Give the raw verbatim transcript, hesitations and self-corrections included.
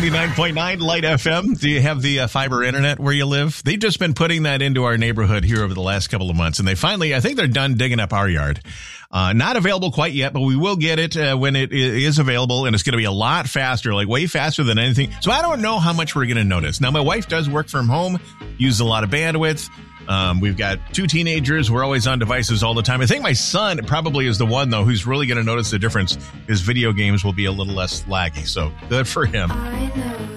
ninety-nine point nine Light F M. Do you have the uh, fiber internet where you live? They've just been putting that into our neighborhood here over the last couple of months, and they finally, I think they're done digging up our yard. Uh, not available quite yet, but we will get it uh, when it is available, and it's going to be a lot faster, like way faster than anything. So I don't know how much we're going to notice. Now, my wife does work from home, uses a lot of bandwidth. Um, we've got two teenagers. We're always on devices all the time. I think my son probably is the one, though, who's really going to notice the difference. His video games will be a little less laggy, so good for him.